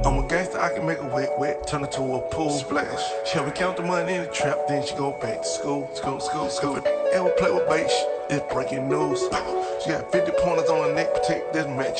I'm a gangster, I can make a wet, wet, turn it to a pool. Splash. She help me count the money in the trap, then she go back to school. If I ever play with bait, it's breaking news. She got 50 pointers on her neck, protect this match.